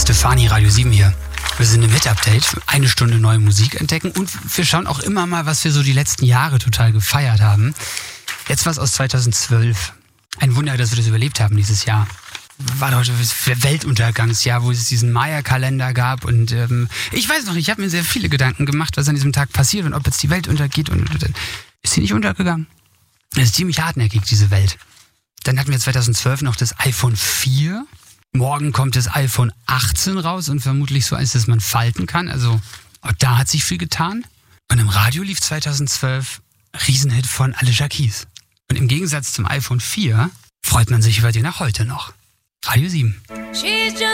Stefani, Radio 7 hier. Wir sind im Hit-Update, 1 Stunde neue Musik entdecken und wir schauen auch immer mal, was wir so die letzten Jahre total gefeiert haben. Jetzt was aus 2012. Ein Wunder, dass wir das überlebt haben dieses Jahr. War doch das Weltuntergangsjahr, wo es diesen Maya-Kalender gab und ich weiß noch nicht, ich habe mir sehr viele Gedanken gemacht, was an diesem Tag passiert und ob jetzt die Welt untergeht und ist sie nicht untergegangen? Das ist ziemlich hartnäckig, diese Welt. Dann hatten wir 2012 noch das iPhone 4. Morgen kommt das iPhone 18 raus und vermutlich so eins, dass man falten kann. Also auch da hat sich viel getan. Und im Radio lief 2012 Riesenhit von Alicia Keys. Und im Gegensatz zum iPhone 4 freut man sich über den auch heute noch. Radio 7.